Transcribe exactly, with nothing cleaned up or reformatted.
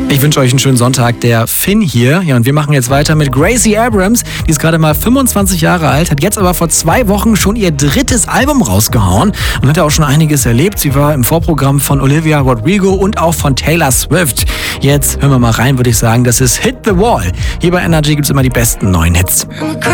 Ich wünsche euch einen schönen Sonntag. Der Finn hier. Ja, und wir machen jetzt weiter mit Gracie Abrams. Die ist gerade mal fünfundzwanzig Jahre alt, hat jetzt aber vor zwei Wochen schon ihr drittes Album rausgehauen und hat ja auch schon einiges erlebt. Sie war im Vorprogramm von Olivia Rodrigo und auch von Taylor Swift. Jetzt hören wir mal rein, würde ich sagen. Das ist Hit the Wall. Hier bei Energy gibt es immer die besten neuen Hits.